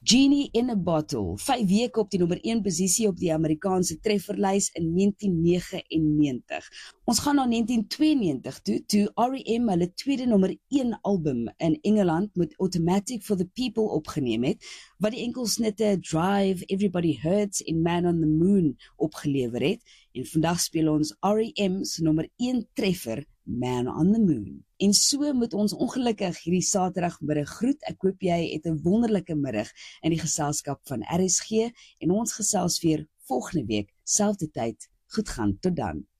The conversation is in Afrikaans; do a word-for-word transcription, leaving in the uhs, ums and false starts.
Genie in a Bottle, vyf weke op die nommer een posisie op die Amerikaanse trefferlys in negentien negenennegentig. Ons gaan na negentien tweeënnegentig toe, toe R E M hulle tweede nommer een album in Engeland met Automatic for the People opgeneem het, wat die enkelsnitte Drive, Everybody Hurts en Man on the Moon opgelewer het. En vandag speel ons R E M se nommer een treffer, Man on the Moon. En so moet ons ongelukkig hierdie Saterdagmiddag groet. Ek hoop jy het 'n wonderlike middag in die geselskap van R S G en ons gesels weer volgende week, selfde tyd. Goed gaan, tot dan.